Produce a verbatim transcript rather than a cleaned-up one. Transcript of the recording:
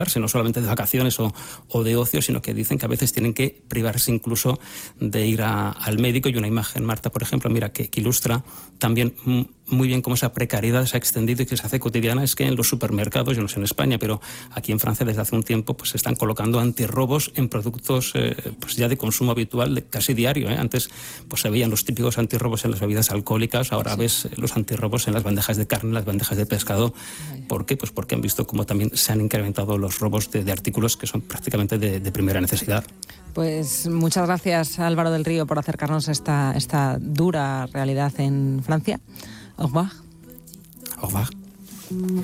no solamente de vacaciones o, o de ocio, sino que dicen que a veces tienen que privarse incluso de ir a, al médico. Y una imagen, Marta, por ejemplo, mira, que, que ilustra también muy bien cómo esa precariedad se ha extendido y que se hace cotidiana, es que en los supermercados, yo no sé en España, pero aquí en Francia desde hace un tiempo pues se están colocando antirrobos en productos eh, pues ya de consumo habitual, de casi diario, ¿eh? Antes pues se veían los típicos antirrobos en las bebidas alcohólicas, ahora sí ves los antirrobos en las bandejas de carne, en las bandejas de pescado. ¿Por qué? Pues porque han visto cómo también se han incrementado los robos de, de artículos que son prácticamente de, de primera necesidad. Pues muchas gracias, Álvaro del Río, por acercarnos a esta, esta dura realidad en Francia. Au revoir. Au revoir.